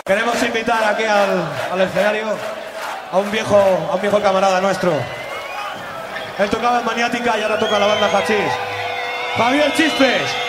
Queremos invitar aquí al escenario a un viejo camarada nuestro. Él tocaba en Maniática y ahora toca la banda Hachís. Javier Chispes.